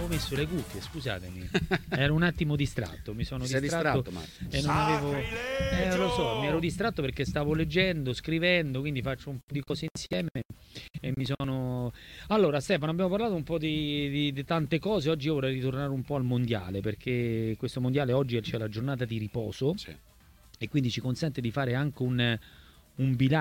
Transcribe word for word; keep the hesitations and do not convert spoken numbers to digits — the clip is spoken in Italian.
avevo messo le cuffie, scusatemi. Ero un attimo distratto, mi sono Sei distratto, distratto, e non avevo eh, non lo so, mi ero distratto perché stavo leggendo, scrivendo, quindi faccio un po' di cose insieme e mi sono Allora, Stefano, abbiamo parlato un po' di, di- di tante cose. Oggi io vorrei ritornare un po' al mondiale, perché questo mondiale oggi c'è la giornata di riposo Sì. e quindi ci consente di fare anche un un bilancio